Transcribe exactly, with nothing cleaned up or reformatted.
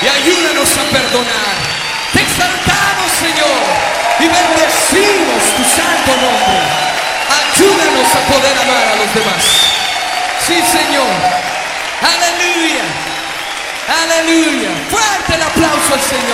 y ayúdanos a perdonar. Te exaltamos, Señor, y bendecimos tu santo nombre. Ayúdanos a poder amar a los demás. Sí, Señor. Aleluya. Aleluya. Fuerte el aplauso al Señor.